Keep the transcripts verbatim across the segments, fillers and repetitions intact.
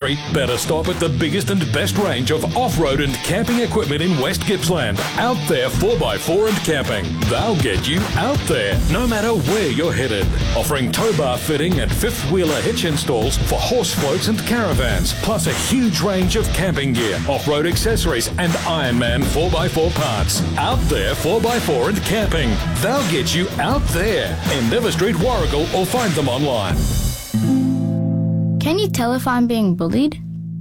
worry, better stop at the biggest and best range of off-road and camping equipment in West Gippsland. Out There four by four and Camping. They'll get you out there, no matter where you're headed. Offering tow bar fitting and fifth-wheeler hitch installs for horse floats and caravans, plus a huge range of camping gear, off-road accessories and Ironman four by four parts. Out There four by four and Camping. They'll get you out there. Endeavour Street, Warragul, or find them online. Can you tell if I'm being bullied?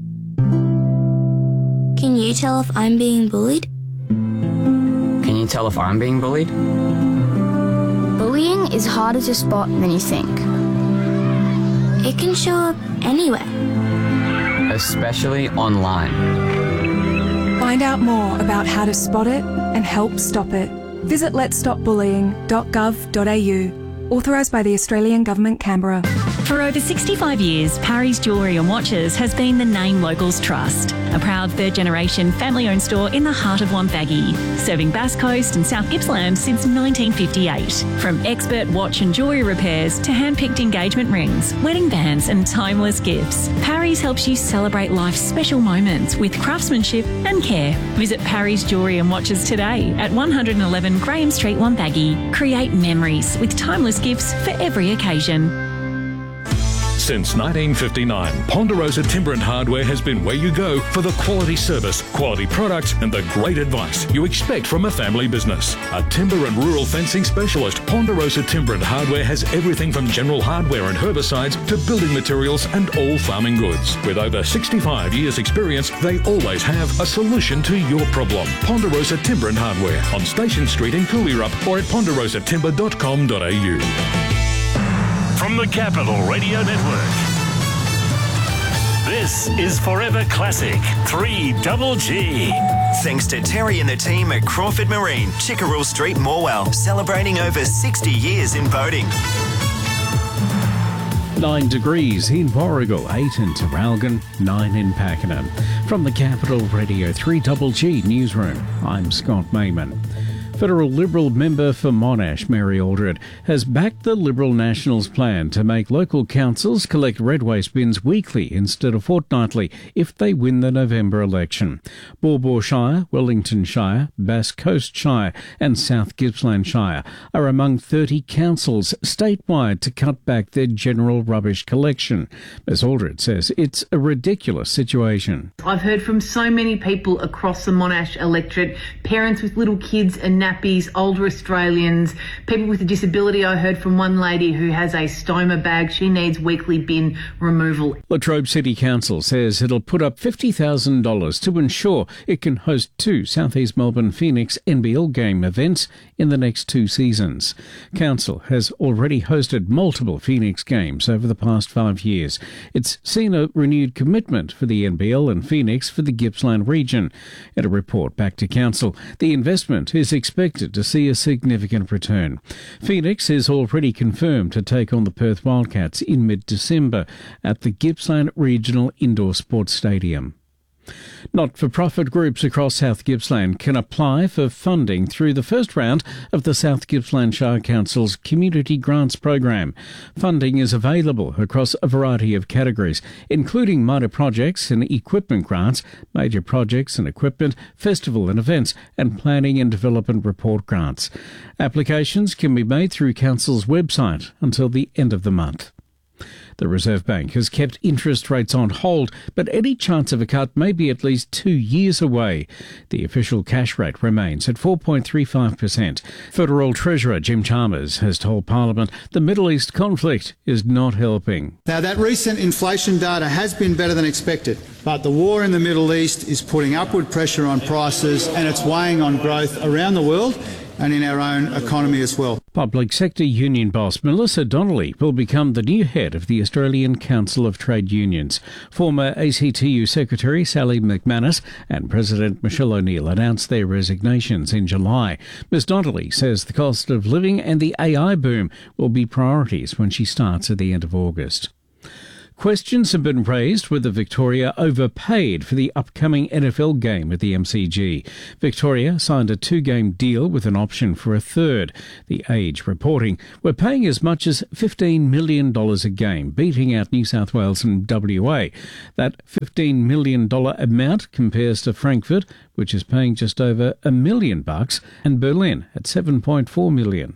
Can you tell if I'm being bullied? Can you tell if I'm being bullied? Bullying is harder to spot than you think. It can show up anywhere. Especially online. Find out more about how to spot it and help stop it. Visit lets stop bullying dot gov dot a u. Authorised by the Australian Government, Canberra. For over sixty-five years, Parry's Jewellery and Watches has been the name locals trust. A proud third-generation family-owned store in the heart of Wonthaggi, serving Bass Coast and South Gippsland since nineteen fifty-eight. From expert watch and jewellery repairs to hand-picked engagement rings, wedding bands and timeless gifts, Parry's helps you celebrate life's special moments with craftsmanship and care. Visit Parry's Jewellery and Watches today at one eleven Graham Street, Wonthaggi. Create memories with timeless gifts for every occasion. Since nineteen fifty-nine, Ponderosa Timber and Hardware has been where you go for the quality service, quality products and the great advice you expect from a family business. A timber and rural fencing specialist, Ponderosa Timber and Hardware has everything from general hardware and herbicides to building materials and all farming goods. With over sixty-five years experience, they always have a solution to your problem. Ponderosa Timber and Hardware on Station Street in Cooleyrup or at ponderosa timber dot com dot a u. From the Capital Radio Network, this is Forever Classic three Double G. Thanks to Terry and the team at Crawford Marine, Chickerell Street, Morwell, celebrating over sixty years in boating. Nine degrees in Warragul, eight in Terralgan, nine in Pakenham. From the Capital Radio three Double G Newsroom, I'm Scott Mayman. Federal Liberal member for Monash, Mary Aldred, has backed the Liberal Nationals' plan to make local councils collect red waste bins weekly instead of fortnightly if they win the November election. Baw Baw Shire, Wellington Shire, Bass Coast Shire and South Gippsland Shire are among thirty councils statewide to cut back their general rubbish collection. Ms Aldred says it's a ridiculous situation. I've heard from so many people across the Monash electorate, parents with little kids and nappies, older Australians, people with a disability. I heard from one lady who has a stoma bag. She needs weekly bin removal. Latrobe City Council says it'll put up fifty thousand dollars to ensure it can host two South East Melbourne Phoenix N B L game events in the next two seasons. Council has already hosted multiple Phoenix games over the past five years. It's seen a renewed commitment for the N B L and Phoenix for the Gippsland region. In a report back to Council, the investment is expected to see a significant return. Phoenix is already confirmed to take on the Perth Wildcats in mid-December at the Gippsland Regional Indoor Sports Stadium. Not-for-profit groups across South Gippsland can apply for funding through the first round of the South Gippsland Shire Council's Community Grants Program. Funding is available across a variety of categories, including minor projects and equipment grants, major projects and equipment, festival and events, and planning and development report grants. Applications can be made through Council's website until the end of the month. The Reserve Bank has kept interest rates on hold, but any chance of a cut may be at least two years away. The official cash rate remains at four point three five percent. Federal Treasurer Jim Chalmers has told Parliament the Middle East conflict is not helping. Now, that recent inflation data has been better than expected, but the war in the Middle East is putting upward pressure on prices and it's weighing on growth around the world and in our own economy as well. Public Sector Union boss Melissa Donnelly will become the new head of the Australian Council of Trade Unions. Former A C T U Secretary Sally McManus and President Michelle O'Neill announced their resignations in July. Ms Donnelly says the cost of living and the A I boom will be priorities when she starts at the end of August. Questions have been raised whether Victoria overpaid for the upcoming N F L game at the M C G. Victoria signed a two-game deal with an option for a third. The Age reporting we're paying as much as fifteen million dollars a game, beating out New South Wales and W A. That fifteen million dollars amount compares to Frankfurt, which is paying just over a million bucks, and Berlin at seven point four million.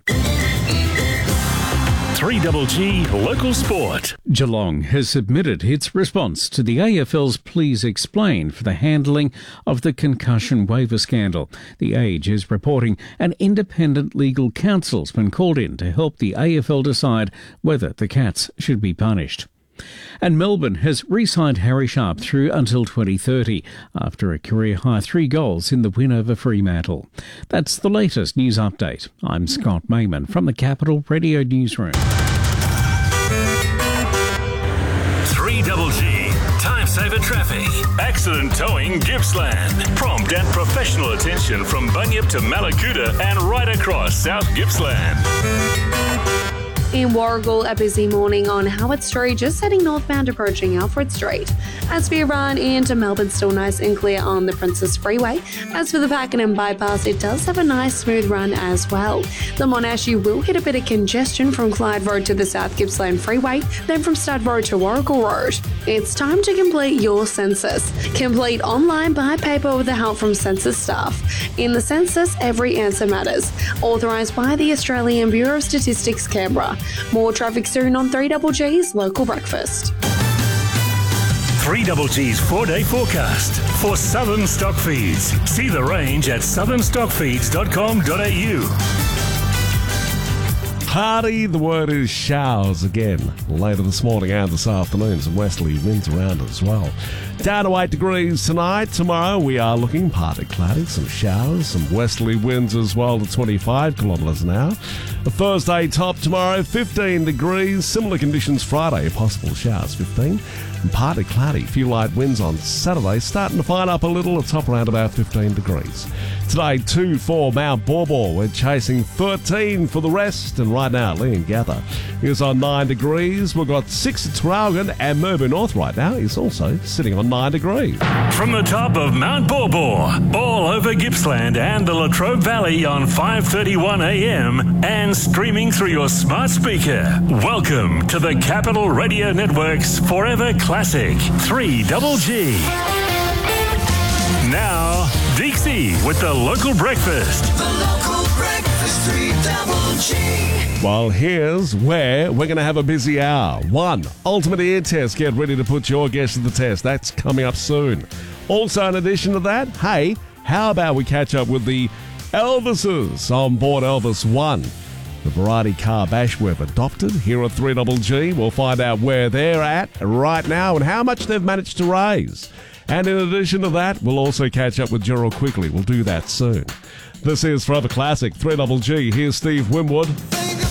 three G G Local Sport. Geelong has submitted its response to the A F L's Please Explain for the handling of the concussion waiver scandal. The Age is reporting an independent legal counsel's been called in to help the A F L decide whether the Cats should be punished. And Melbourne has re-signed Harry Sharp through until twenty thirty after a career-high three goals in the win over Fremantle. That's the latest news update. I'm Scott Mayman from the Capital Radio Newsroom. three G G Time Saver Traffic. Accident towing Gippsland. Prompt and professional attention from Bunyip to Malakuta and right across South Gippsland. In Warragul, a busy morning on Howard Street, just heading northbound approaching Alfred Street. As we run into Melbourne, still nice and clear on the Princess Freeway. As for the Pakenham bypass, it does have a nice smooth run as well. The Monash, you will hit a bit of congestion from Clyde Road to the South Gippsland Freeway, then from Stud Road to Warragul Road. It's time to complete your census. Complete online by paper with the help from census staff. In the census, every answer matters. Authorised by the Australian Bureau of Statistics, Canberra. More traffic soon on three G G's Local Breakfast. three G G's four-day forecast for Southern Stock Feeds. See the range at southern stock feeds dot com dot a u. Hardy, the word is showers again later this morning and this afternoon. Some westerly winds around as well. Down to eight degrees tonight. Tomorrow we are looking partly cloudy, some showers, some westerly winds as well to twenty-five kilometres an hour. A Thursday top tomorrow, fifteen degrees. Similar conditions Friday, possible showers, fifteen. And partly cloudy, a few light winds on Saturday, starting to fine up a little, a top around about fifteen degrees. Today, two for Mount Borbor. We're chasing thirteen for the rest, and right now, Leongatha is on nine degrees. We've got six at Traralgon, and Murbo North right now is also sitting on nine degrees. From the top of Mount Borbor, all over Gippsland and the Latrobe Valley on five thirty-one a m and streaming through your smart speaker. Welcome to the Capital Radio Network's Forever Classic three G G. Now, Dixie with the Local Breakfast. The Local Breakfast three G G. Well, here's where we're going to have a busy hour. One, Ultimate Ear Test. Get ready to put your guess to the test. That's coming up soon. Also, in addition to that, hey, how about we catch up with the Elvises on board Elvis One, the variety car bash we've adopted here at three G G. We'll find out where they're at right now and how much they've managed to raise. And in addition to that, we'll also catch up with Gerald quickly. We'll do that soon. This is Forever Classic three G G. Here's Steve Winwood.